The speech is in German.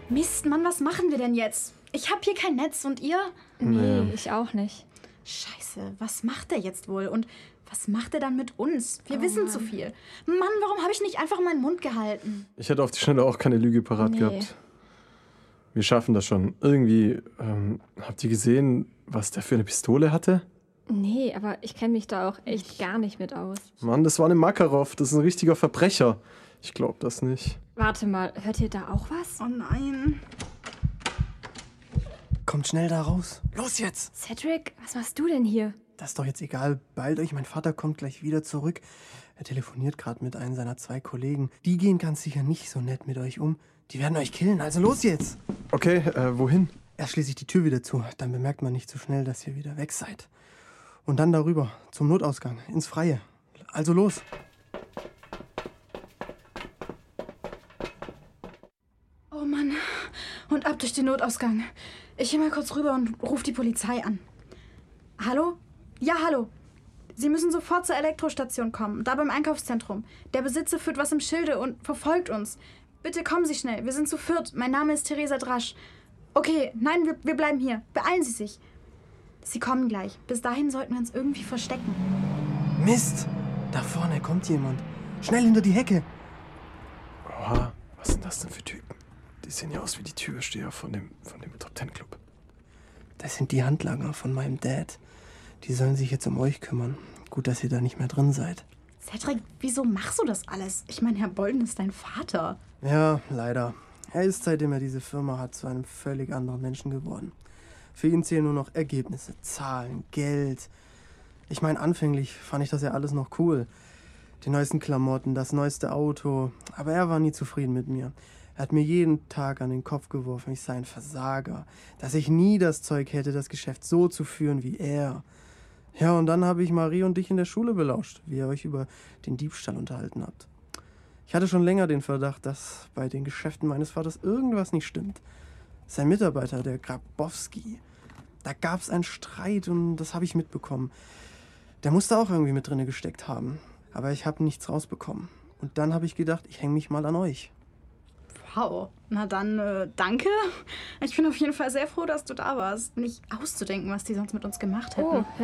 Mist, Mann, was machen wir denn jetzt? Ich hab hier kein Netz und ihr? Nee, ich auch nicht. Scheiße, was macht er jetzt wohl? Und was macht er dann mit uns? Wir wissen zu viel. Mann, warum habe ich nicht einfach meinen Mund gehalten? Ich hätte auf die Schnelle auch keine Lüge parat gehabt. Wir schaffen das schon. Irgendwie, habt ihr gesehen, was der für eine Pistole hatte? Nee, aber ich kenne mich da auch echt gar nicht mit aus. Mann, das war eine Makarov. Das ist ein richtiger Verbrecher. Ich glaub das nicht. Warte mal, hört ihr da auch was? Oh nein. Kommt schnell da raus. Los jetzt! Cedric, was machst du denn hier? Das ist doch jetzt egal. Beeilt euch, mein Vater kommt gleich wieder zurück. Er telefoniert gerade mit einem seiner 2 Kollegen. Die gehen ganz sicher nicht so nett mit euch um. Die werden euch killen, also los jetzt! Okay, wohin? Erst schließe ich die Tür wieder zu. Dann bemerkt man nicht so schnell, dass ihr wieder weg seid. Und dann darüber, zum Notausgang, ins Freie. Also los! Oh Mann. Und ab durch den Notausgang. Ich gehe mal kurz rüber und ruf die Polizei an. Hallo? Ja, hallo. Sie müssen sofort zur Elektrostation kommen, da beim Einkaufszentrum. Der Besitzer führt was im Schilde und verfolgt uns. Bitte kommen Sie schnell, wir sind zu 4. Mein Name ist Theresa Drasch. Okay, nein, wir bleiben hier. Beeilen Sie sich. Sie kommen gleich. Bis dahin sollten wir uns irgendwie verstecken. Mist! Da vorne kommt jemand. Schnell hinter die Hecke! Oha, was sind das denn für Typen? Die sehen ja aus wie die Türsteher von dem Top-10-Club. Das sind die Handlanger von meinem Dad. Die sollen sich jetzt um euch kümmern. Gut, dass ihr da nicht mehr drin seid. Cedric, wieso machst du das alles? Ich meine, Herr Bolden ist dein Vater. Ja, leider. Er ist, seitdem er diese Firma hat, zu einem völlig anderen Menschen geworden. Für ihn zählen nur noch Ergebnisse, Zahlen, Geld. Ich meine, anfänglich fand ich das ja alles noch cool. Die neuesten Klamotten, das neueste Auto. Aber er war nie zufrieden mit mir. Er hat mir jeden Tag an den Kopf geworfen, ich sei ein Versager. Dass ich nie das Zeug hätte, das Geschäft so zu führen wie er. Ja, und dann habe ich Marie und dich in der Schule belauscht, wie ihr euch über den Diebstahl unterhalten habt. Ich hatte schon länger den Verdacht, dass bei den Geschäften meines Vaters irgendwas nicht stimmt. Sein Mitarbeiter, der Grabowski, da gab es einen Streit und das habe ich mitbekommen. Der musste auch irgendwie mit drinne gesteckt haben. Aber ich habe nichts rausbekommen. Und dann habe ich gedacht, ich hänge mich mal an euch. Wow, na dann danke. Ich bin auf jeden Fall sehr froh, dass du da warst. Nicht auszudenken, was die sonst mit uns gemacht hätten. Oh,